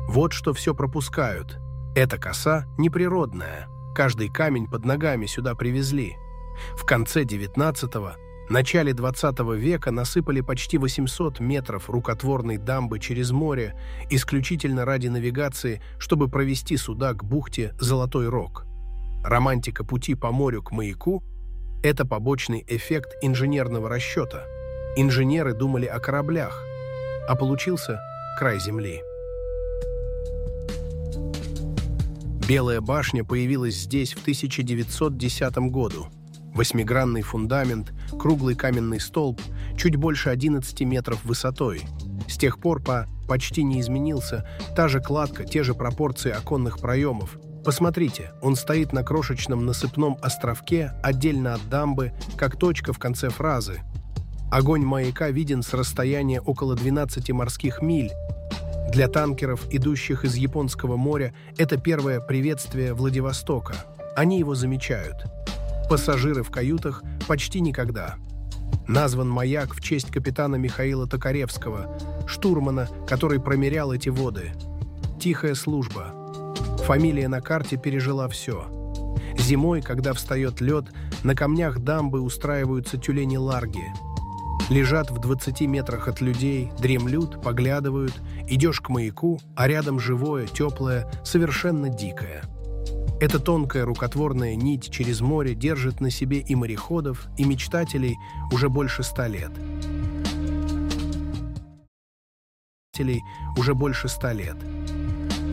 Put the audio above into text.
Вот что все пропускают. Эта коса неприродная. Каждый камень под ногами сюда привезли. В конце 19-го, начале 20 века насыпали почти 800 метров рукотворной дамбы через море исключительно ради навигации, чтобы провести суда к бухте Золотой Рог. Романтика пути по морю к маяку – это побочный эффект инженерного расчета. Инженеры думали о кораблях, а получился край земли. Белая башня появилась здесь в 1910 году. Восьмигранный фундамент, круглый каменный столб, чуть больше 11 метров высотой. С тех пор почти не изменился, та же кладка, те же пропорции оконных проемов. Посмотрите, он стоит на крошечном насыпном островке, отдельно от дамбы, как точка в конце фразы. Огонь маяка виден с расстояния около 12 морских миль. Для танкеров, идущих из Японского моря, это первое приветствие Владивостока. Они его замечают. Пассажиры в каютах почти никогда. Назван маяк в честь капитана Михаила Токаревского, штурмана, который промерял эти воды. Тихая служба. Фамилия на карте пережила все. Зимой, когда встает лед, на камнях дамбы устраиваются тюлени-ларги. Лежат в 20 метрах от людей, дремлют, поглядывают. Идешь к маяку, а рядом живое, теплое, совершенно дикое. Эта тонкая рукотворная нить через море держит на себе и мореходов, и мечтателей уже больше 100 лет. Уже больше 100 лет.